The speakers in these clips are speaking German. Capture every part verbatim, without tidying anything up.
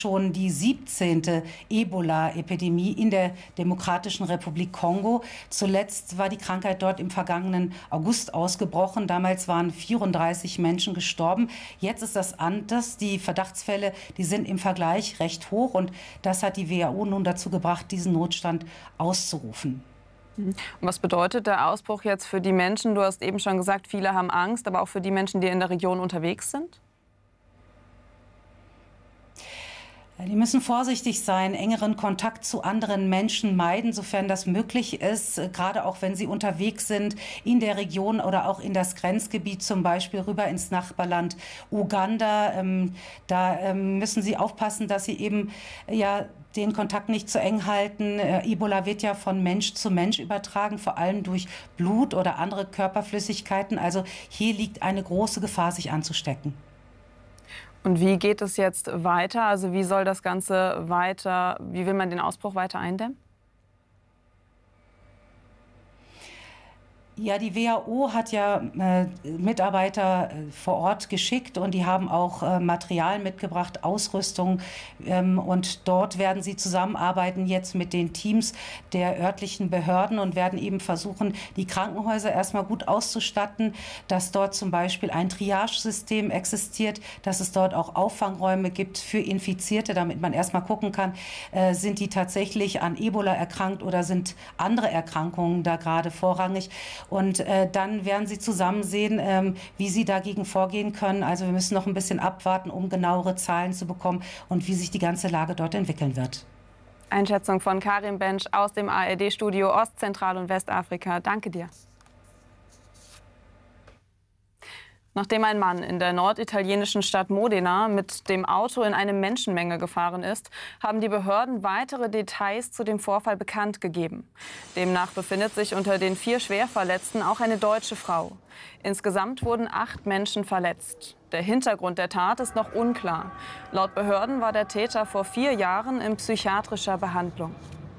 schon die siebzehnte Ebola-Epidemie in der Demokratischen Republik Kongo. Zuletzt war die Krankheit dort im vergangenen August ausgebrochen. Damals waren vierunddreißig Menschen gestorben. Jetzt ist das anders. Die Verdachtsfälle, die sind im Vergleich recht hoch. Und das hat die W H O nun dazu gebracht, diesen Notstand auszurufen. Und was bedeutet der Ausbruch jetzt für die Menschen? Du hast eben schon gesagt, viele haben Angst, aber auch für die Menschen, die in der Region unterwegs sind? Die müssen vorsichtig sein, engeren Kontakt zu anderen Menschen meiden, sofern das möglich ist, gerade auch wenn sie unterwegs sind in der Region oder auch in das Grenzgebiet, zum Beispiel rüber ins Nachbarland Uganda. Ähm, da ähm, müssen sie aufpassen, dass sie eben ja, den Kontakt nicht zu eng halten. Äh, Ebola wird ja von Mensch zu Mensch übertragen, vor allem durch Blut oder andere Körperflüssigkeiten. Also hier liegt eine große Gefahr, sich anzustecken. Und wie geht es jetzt weiter? Also wie soll das Ganze weiter, wie will man den Ausbruch weiter eindämmen? Ja, die W H O hat ja äh, Mitarbeiter äh, vor Ort geschickt und die haben auch äh, Material mitgebracht, Ausrüstung. Ähm, und dort werden sie zusammenarbeiten jetzt mit den Teams der örtlichen Behörden und werden eben versuchen, die Krankenhäuser erstmal gut auszustatten, dass dort zum Beispiel ein Triagesystem existiert, dass es dort auch Auffangräume gibt für Infizierte, damit man erstmal gucken kann, äh, sind die tatsächlich an Ebola erkrankt oder sind andere Erkrankungen da gerade vorrangig. Und äh, dann werden sie zusammen sehen, ähm, wie sie dagegen vorgehen können. Also wir müssen noch ein bisschen abwarten, um genauere Zahlen zu bekommen und wie sich die ganze Lage dort entwickeln wird. Einschätzung von Karin Bench aus dem A R D-Studio Ost-, Zentral- und Westafrika. Danke dir. Nachdem ein Mann in der norditalienischen Stadt Modena mit dem Auto in eine Menschenmenge gefahren ist, haben die Behörden weitere Details zu dem Vorfall bekannt gegeben. Demnach befindet sich unter den vier Schwerverletzten auch eine deutsche Frau. Insgesamt wurden acht Menschen verletzt. Der Hintergrund der Tat ist noch unklar. Laut Behörden war der Täter vor vier Jahren in psychiatrischer Behandlung.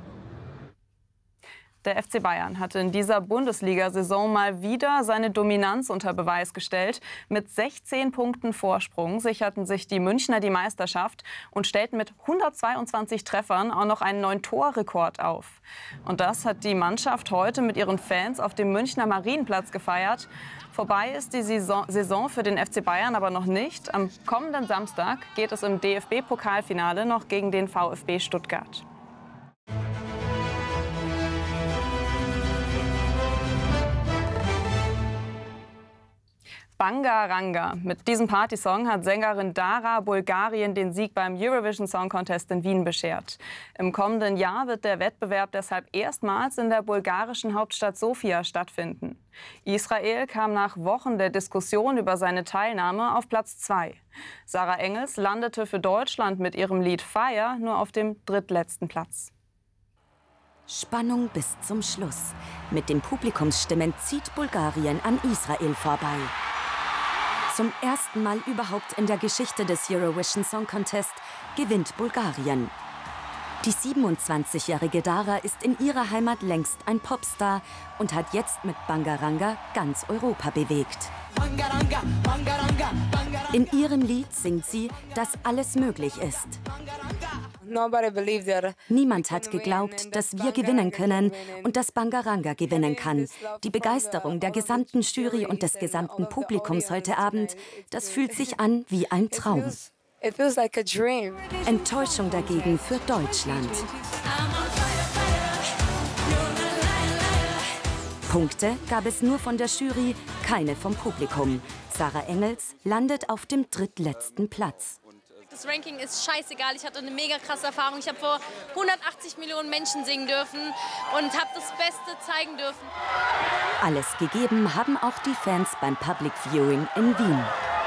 Der F C Bayern hatte in dieser Bundesliga-Saison mal wieder seine Dominanz unter Beweis gestellt. Mit sechzehn Punkten Vorsprung sicherten sich die Münchner die Meisterschaft und stellten mit hundertzweiundzwanzig Treffern auch noch einen neuen Torrekord auf. Und das hat die Mannschaft heute mit ihren Fans auf dem Münchner Marienplatz gefeiert. Vorbei ist die Saison für den F C Bayern aber noch nicht. Am kommenden Samstag geht es im D F B-Pokalfinale noch gegen den VfB Stuttgart. Bangaranga. Mit diesem Partysong hat Sängerin Dara Bulgarien den Sieg beim Eurovision Song Contest in Wien beschert. Im kommenden Jahr wird der Wettbewerb deshalb erstmals in der bulgarischen Hauptstadt Sofia stattfinden. Israel kam nach Wochen der Diskussion über seine Teilnahme auf Platz zwei. Sarah Engels landete für Deutschland mit ihrem Lied Fire nur auf dem drittletzten Platz. Spannung bis zum Schluss. Mit den Publikumsstimmen zieht Bulgarien an Israel vorbei. Zum ersten Mal überhaupt in der Geschichte des Eurovision Song Contest gewinnt Bulgarien. Die siebenundzwanzigjährige Dara ist in ihrer Heimat längst ein Popstar und hat jetzt mit Bangaranga ganz Europa bewegt. In ihrem Lied singt sie, dass alles möglich ist. Niemand hat geglaubt, dass wir gewinnen können und dass Bangaranga gewinnen kann. Die Begeisterung der gesamten Jury und des gesamten Publikums heute Abend, das fühlt sich an wie ein Traum. Enttäuschung dagegen für Deutschland. Punkte gab es nur von der Jury, keine vom Publikum. Sarah Engels landet auf dem drittletzten Platz. Das Ranking ist scheißegal. Ich hatte eine mega krasse Erfahrung. Ich habe vor hundertachtzig Millionen Menschen singen dürfen und habe das Beste zeigen dürfen. Alles gegeben haben auch die Fans beim Public Viewing in Wien.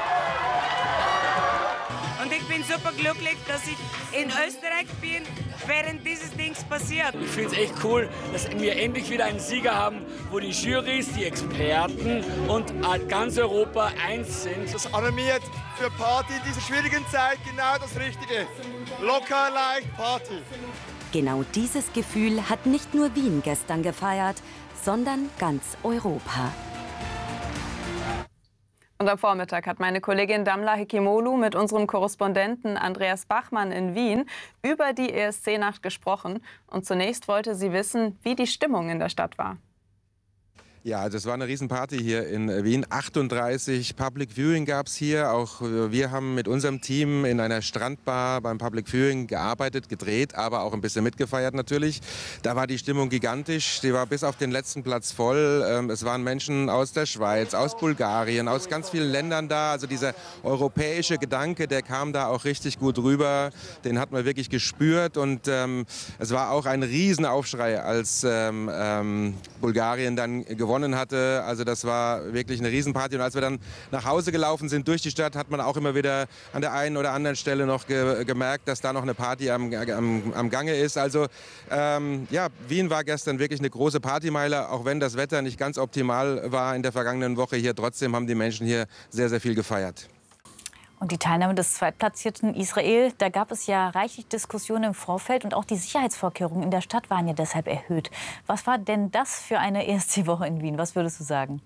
Und ich bin super glücklich, dass ich in Österreich bin, während dieses Dings passiert. Ich finde es echt cool, dass wir endlich wieder einen Sieger haben, wo die Jurys, die Experten und ganz Europa eins sind. Das animiert für Party in dieser schwierigen Zeit genau das Richtige. Locker, leicht, Party. Genau dieses Gefühl hat nicht nur Wien gestern gefeiert, sondern ganz Europa. Und am Vormittag hat meine Kollegin Damla Hekimoglu mit unserem Korrespondenten Andreas Bachmann in Wien über die E S C-Nacht gesprochen. Und zunächst wollte sie wissen, wie die Stimmung in der Stadt war. Ja, also es war eine Riesenparty hier in Wien. achtunddreißig Public Viewing gab es hier. Auch wir haben mit unserem Team in einer Strandbar beim Public Viewing gearbeitet, gedreht, aber auch ein bisschen mitgefeiert natürlich. Da war die Stimmung gigantisch. Die war bis auf den letzten Platz voll. Es waren Menschen aus der Schweiz, aus Bulgarien, aus ganz vielen Ländern da. Also dieser europäische Gedanke, der kam da auch richtig gut rüber. Den hat man wirklich gespürt. Und ähm, es war auch ein Riesenaufschrei, als ähm, ähm, Bulgarien dann gewonnen hatte. Also das war wirklich eine Riesenparty. Und als wir dann nach Hause gelaufen sind durch die Stadt, hat man auch immer wieder an der einen oder anderen Stelle noch ge gemerkt, dass da noch eine Party am, am, am Gange ist. Also ähm, ja, Wien war gestern wirklich eine große Partymeile, auch wenn das Wetter nicht ganz optimal war in der vergangenen Woche hier. Trotzdem haben die Menschen hier sehr, sehr viel gefeiert. Und die Teilnahme des zweitplatzierten Israel, da gab es ja reichlich Diskussionen im Vorfeld und auch die Sicherheitsvorkehrungen in der Stadt waren ja deshalb erhöht. Was war denn das für eine E S C-Woche in Wien? Was würdest du sagen?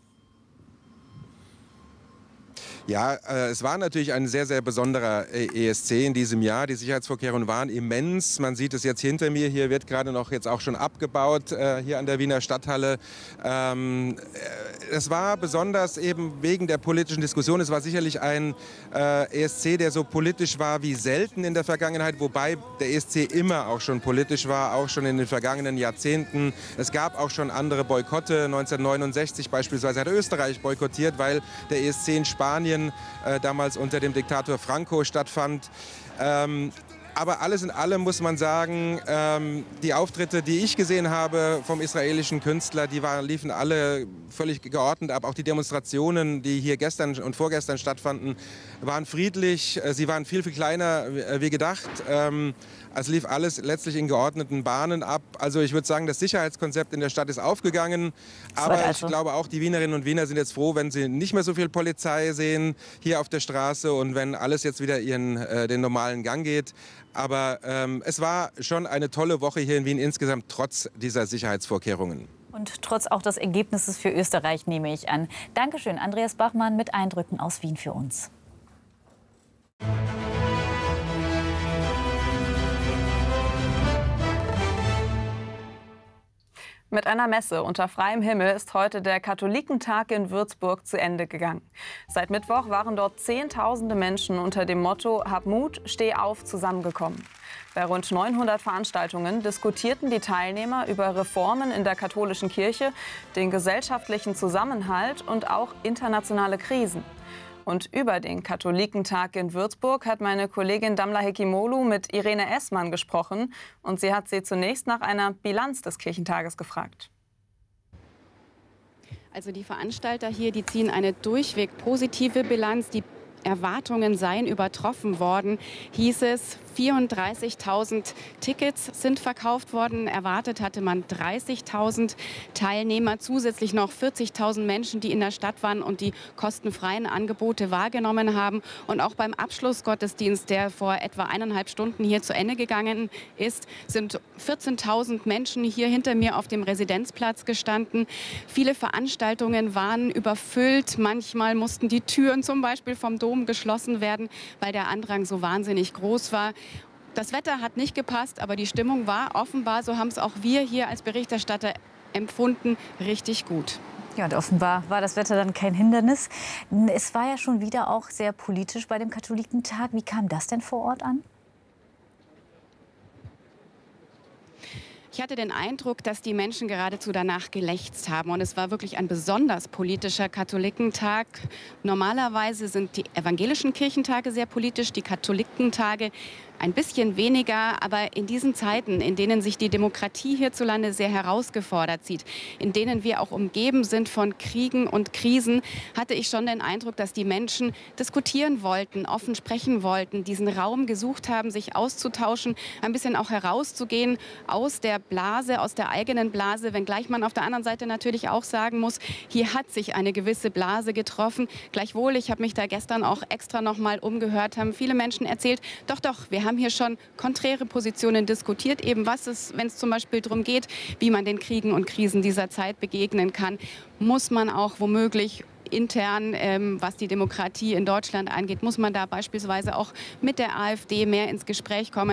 Ja, äh, es war natürlich ein sehr, sehr besonderer E S C in diesem Jahr. Die Sicherheitsvorkehrungen waren immens. Man sieht es jetzt hinter mir. Hier wird gerade noch jetzt auch schon abgebaut, äh, hier an der Wiener Stadthalle. Ähm, es war besonders eben wegen der politischen Diskussion. Es war sicherlich ein äh, E S C, der so politisch war wie selten in der Vergangenheit, wobei der E S C immer auch schon politisch war, auch schon in den vergangenen Jahrzehnten. Es gab auch schon andere Boykotte. neunzehnhundertneunundsechzig beispielsweise hat Österreich boykottiert, weil der E S C in Spanien Äh, damals unter dem Diktator Franco stattfand. Ähm, aber alles in allem muss man sagen, ähm, die Auftritte, die ich gesehen habe vom israelischen Künstler, die waren, liefen alle völlig geordnet ab. Auch die Demonstrationen, die hier gestern und vorgestern stattfanden, waren friedlich. Sie waren viel, viel kleiner wie gedacht. Ähm, Es lief alles letztlich in geordneten Bahnen ab. Also ich würde sagen, das Sicherheitskonzept in der Stadt ist aufgegangen. Aber also. ich glaube auch, die Wienerinnen und Wiener sind jetzt froh, wenn sie nicht mehr so viel Polizei sehen hier auf der Straße und wenn alles jetzt wieder ihren, äh, den normalen Gang geht. Aber ähm, es war schon eine tolle Woche hier in Wien insgesamt, trotz dieser Sicherheitsvorkehrungen. Und trotz auch des Ergebnisses für Österreich, nehme ich an. Dankeschön, Andreas Bachmann mit Eindrücken aus Wien für uns. Mit einer Messe unter freiem Himmel ist heute der Katholikentag in Würzburg zu Ende gegangen. Seit Mittwoch waren dort Zehntausende Menschen unter dem Motto „Hab Mut, steh auf" zusammengekommen. Bei rund neunhundert Veranstaltungen diskutierten die Teilnehmer über Reformen in der katholischen Kirche, den gesellschaftlichen Zusammenhalt und auch internationale Krisen. Und über den Katholikentag in Würzburg hat meine Kollegin Damla Hekimoglu mit Irene Essmann gesprochen. Und sie hat sie zunächst nach einer Bilanz des Kirchentages gefragt. Also die Veranstalter hier, die ziehen eine durchweg positive Bilanz. Die Erwartungen seien übertroffen worden, hieß es. vierunddreißigtausend Tickets sind verkauft worden. Erwartet hatte man dreißigtausend Teilnehmer, zusätzlich noch vierzigtausend Menschen, die in der Stadt waren und die kostenfreien Angebote wahrgenommen haben. Und auch beim Abschlussgottesdienst, der vor etwa eineinhalb Stunden hier zu Ende gegangen ist, sind vierzehntausend Menschen hier hinter mir auf dem Residenzplatz gestanden. Viele Veranstaltungen waren überfüllt. Manchmal mussten die Türen zum Beispiel vom Dom geschlossen werden, weil der Andrang so wahnsinnig groß war. Das Wetter hat nicht gepasst, aber die Stimmung war offenbar, so haben es auch wir hier als Berichterstatter empfunden, richtig gut. Ja, und offenbar war das Wetter dann kein Hindernis. Es war ja schon wieder auch sehr politisch bei dem Katholikentag. Wie kam das denn vor Ort an? Ich hatte den Eindruck, dass die Menschen geradezu danach gelächzt haben. Und es war wirklich ein besonders politischer Katholikentag. Normalerweise sind die evangelischen Kirchentage sehr politisch, die Katholikentage ein bisschen weniger, aber in diesen Zeiten, in denen sich die Demokratie hierzulande sehr herausgefordert sieht, in denen wir auch umgeben sind von Kriegen und Krisen, hatte ich schon den Eindruck, dass die Menschen diskutieren wollten, offen sprechen wollten, diesen Raum gesucht haben, sich auszutauschen, ein bisschen auch herauszugehen aus der Blase, aus der eigenen Blase, wenngleich man auf der anderen Seite natürlich auch sagen muss, hier hat sich eine gewisse Blase getroffen. Gleichwohl, ich habe mich da gestern auch extra noch mal umgehört, haben viele Menschen erzählt, doch, doch, wir haben hier schon konträre Positionen diskutiert, eben was es, wenn es zum Beispiel darum geht, wie man den Kriegen und Krisen dieser Zeit begegnen kann, muss man auch womöglich intern, ähm, was die Demokratie in Deutschland angeht, muss man da beispielsweise auch mit der AfD mehr ins Gespräch kommen.